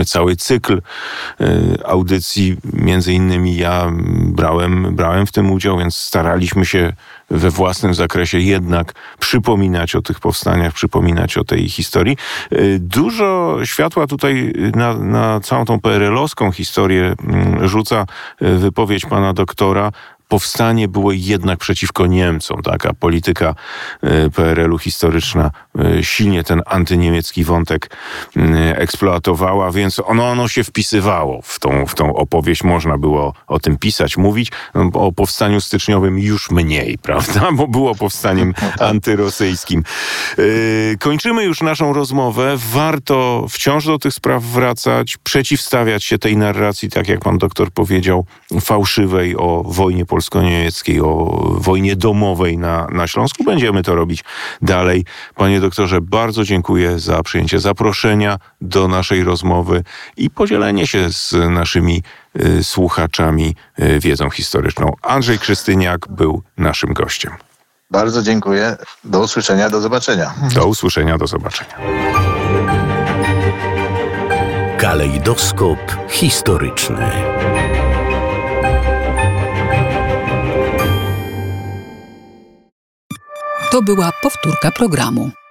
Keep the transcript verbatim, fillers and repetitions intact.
cały cykl audycji, między innymi ja brałem, brałem w tym udział, więc staraliśmy się we własnym zakresie jednak przypominać o tych powstaniach, przypominać o tej historii. Dużo światła tutaj na, na całą tą P R L-owską historię rzuca wypowiedź pana doktora. Powstanie było jednak przeciwko Niemcom, tak? A polityka P R L-u historyczna silnie ten antyniemiecki wątek eksploatowała, więc ono, ono się wpisywało w tą, w tą opowieść. Można było o tym pisać, mówić. O powstaniu styczniowym już mniej, prawda? Bo było powstaniem antyrosyjskim. Kończymy już naszą rozmowę. Warto wciąż do tych spraw wracać, przeciwstawiać się tej narracji, tak jak pan doktor powiedział, fałszywej o wojnie polsko-niemieckiej, o wojnie domowej na, na Śląsku. Będziemy to robić dalej. Panie doktorze, bardzo dziękuję za przyjęcie zaproszenia do naszej rozmowy i podzielenie się z naszymi y, słuchaczami y, wiedzą historyczną. Andrzej Krzystyniak był naszym gościem. Bardzo dziękuję. Do usłyszenia, do zobaczenia. Do usłyszenia, do zobaczenia. Kalejdoskop historyczny. To była powtórka programu.